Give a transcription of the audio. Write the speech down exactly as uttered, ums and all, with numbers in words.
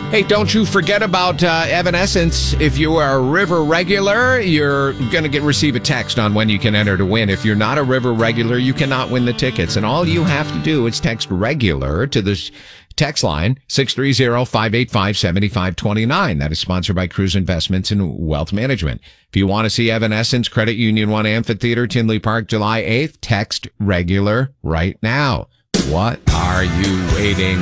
Hey, don't you forget about uh, Evanescence. If you are a River regular, you're going to get receive a text on when you can enter to win. If you're not a River regular, you cannot win the tickets. And all you have to do is text regular to the text line six three zero, five eight five, seven five two nine. That is sponsored by Cruise Investments and Wealth Management. If you want to see Evanescence, Credit Union One Amphitheater, Tinley Park, July eighth, text regular right now. What are you waiting